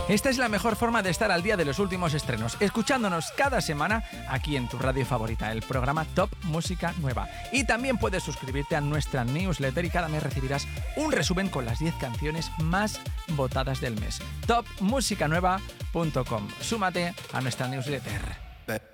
Esta es la mejor forma de estar al día de los últimos estrenos, escuchándonos cada semana aquí en tu radio favorita, el programa Top Música Nueva. Y también puedes suscribirte a nuestra newsletter y cada mes recibirás un resumen con las 10 canciones más votadas del mes. topmusicanueva.com. Súmate a nuestra newsletter.